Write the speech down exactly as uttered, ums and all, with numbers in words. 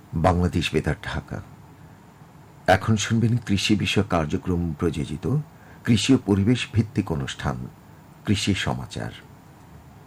বাংলাদেশ বেতার ঢাকা। এখন শুনবেন কৃষি বিষয়ক কার্যক্রম প্রযোজিত কৃষি ও পরিবেশ ভিত্তিক অনুষ্ঠান কৃষি সমাচার।